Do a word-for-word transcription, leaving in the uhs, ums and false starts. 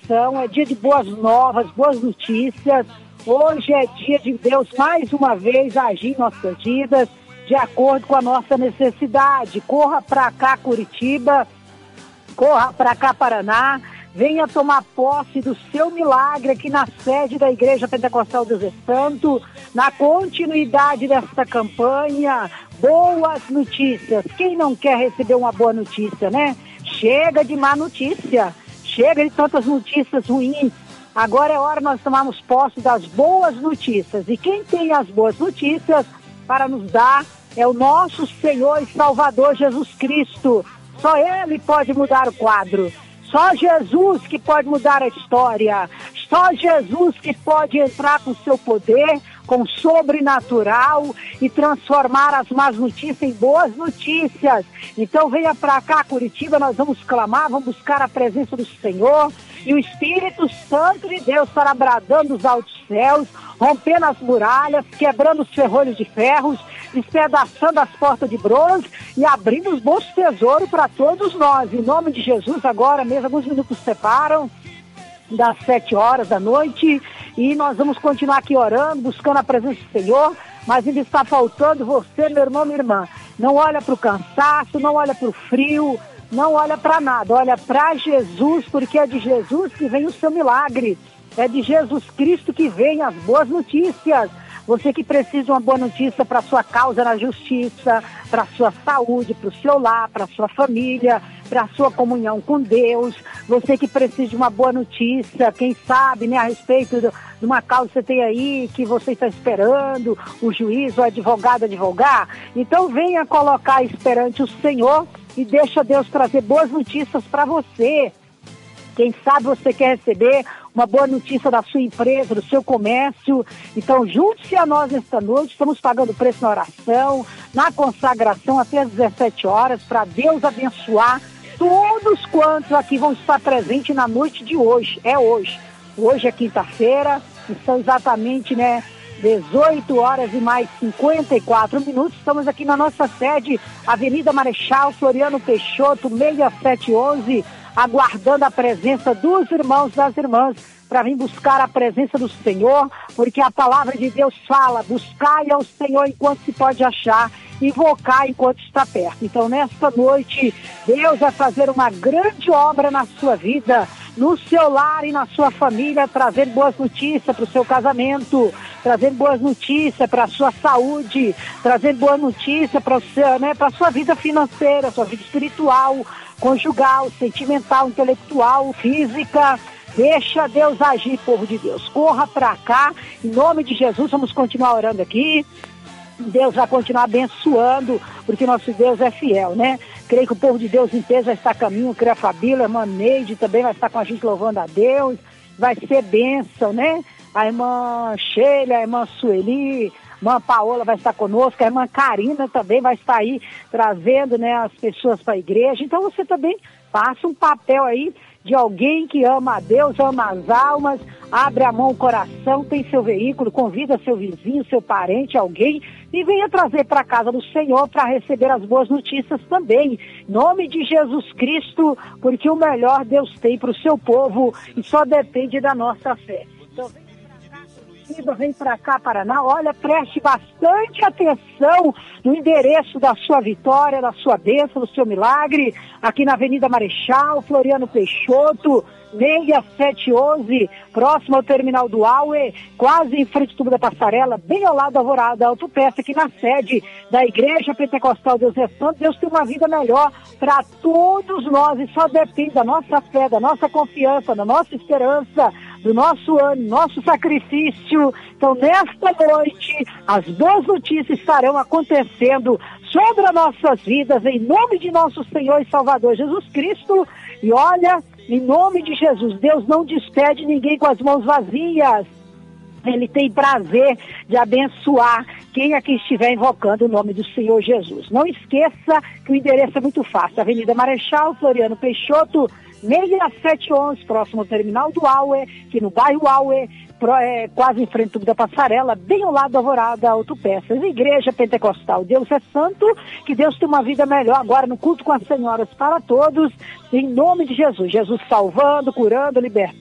coração, é dia de boas novas, boas notícias. Hoje é dia de Deus mais uma vez agir em nossas vidas de acordo com a nossa necessidade. Corra para cá, Curitiba, corra para cá, Paraná, venha tomar posse do seu milagre aqui na sede da Igreja Pentecostal Deus é Santo, na continuidade desta campanha. Boas notícias. Quem não quer receber uma boa notícia, né? Chega de má notícia, chega de tantas notícias ruins. Agora é hora de nós tomarmos posse das boas notícias. E quem tem as boas notícias para nos dar é o nosso Senhor e Salvador Jesus Cristo. Só Ele pode mudar o quadro. Só Jesus que pode mudar a história. Só Jesus que pode entrar com seu poder, com sobrenatural e transformar as más notícias em boas notícias. Então venha para cá, Curitiba, nós vamos clamar, vamos buscar a presença do Senhor. E o Espírito Santo de Deus estará bradando os altos céus, rompendo as muralhas, quebrando os ferrolhos de ferros, despedaçando as portas de bronze e abrindo os bons tesouros para todos nós. Em nome de Jesus, agora mesmo, alguns minutos separam das sete horas da noite e nós vamos continuar aqui orando, buscando a presença do Senhor, mas ainda está faltando você, meu irmão, minha irmã. Não olha para o cansaço, não olha para o frio, não olha para nada, olha para Jesus, porque é de Jesus que vem o seu milagre, é de Jesus Cristo que vem as boas notícias. Você que precisa de uma boa notícia para a sua causa na justiça, para a sua saúde, para o seu lar, para a sua família, para a sua comunhão com Deus. Você que precisa de uma boa notícia, quem sabe, né, a respeito do, de uma causa que você tem aí, que você está esperando, o juiz, o advogado advogar. Então venha colocar isso perante o Senhor e deixa Deus trazer boas notícias para você. Quem sabe você quer receber uma boa notícia da sua empresa, do seu comércio. Então junte-se a nós esta noite, estamos pagando preço na oração, na consagração até às dezessete horas, para Deus abençoar todos quantos aqui vão estar presentes na noite de hoje. É hoje. Hoje é quinta-feira e são exatamente, né, dezoito horas e mais cinquenta e quatro minutos. Estamos aqui na nossa sede, Avenida Marechal Floriano Peixoto, seis sete um um, aguardando a presença dos irmãos e das irmãs para vir buscar a presença do Senhor, porque a palavra de Deus fala: buscai ao Senhor enquanto se pode achar, invocar enquanto está perto. Então nesta noite Deus vai fazer uma grande obra na sua vida, no seu lar e na sua família, trazendo boas notícias para o seu casamento, trazendo boas notícias para a sua saúde, trazendo boa notícia para o seu, né, para a sua vida financeira, sua vida espiritual, conjugal, sentimental, intelectual, física. Deixa Deus agir, povo de Deus. Corra para cá, em nome de Jesus, vamos continuar orando aqui. Deus vai continuar abençoando, porque nosso Deus é fiel, né? Creio que o povo de Deus em peso vai estar a caminho, creio a Fabíola, a irmã Neide também vai estar com a gente louvando a Deus. Vai ser bênção, né? A irmã Sheila, a irmã Sueli, a irmã Paola vai estar conosco, a irmã Karina também vai estar aí trazendo, né, as pessoas para a igreja. Então você também faça um papel aí de alguém que ama a Deus, ama as almas, abre a mão, o coração, tem seu veículo, convida seu vizinho, seu parente, alguém, e venha trazer para a casa do Senhor para receber as boas notícias também. Em nome de Jesus Cristo, porque o melhor Deus tem para o seu povo e só depende da nossa fé. Então, vem para cá, Paraná, olha, preste bastante atenção no endereço da sua vitória, da sua bênção, do seu milagre, aqui na Avenida Marechal, Floriano Peixoto, seis sete um um, próximo ao terminal do Aue, quase em frente ao tubo da passarela, bem ao lado da Alvorada Autopeça, aqui na sede da Igreja Pentecostal Deus é Santo. Deus tem uma vida melhor para todos nós e só depende da nossa fé, da nossa confiança, da nossa esperança, do nosso ano, nosso sacrifício. Então nesta noite as boas notícias estarão acontecendo sobre as nossas vidas, em nome de nosso Senhor e Salvador Jesus Cristo. E olha, em nome de Jesus, Deus não despede ninguém com as mãos vazias. Ele tem prazer de abençoar quem aqui estiver invocando o nome do Senhor Jesus. Não esqueça que o endereço é muito fácil. Avenida Marechal Floriano Peixoto, seis sete um um, próximo ao terminal do Aue, aqui no bairro Aue, pro, é, quase em frente ao tubo da passarela, bem ao lado da Alvorada Autopeças. Igreja Pentecostal Deus é Santo, que Deus tem uma vida melhor agora no culto com as senhoras para todos, em nome de Jesus. Jesus salvando, curando, libertando.